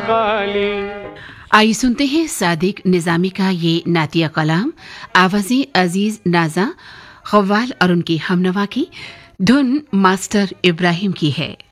खाली। आइए सुनते हैं सादिक निजामी का ये नातिया कलाम। आवाज़ें अजीज नाजा खवाल और उनकी हमनवा की, धुन मास्टर इब्राहिम की है।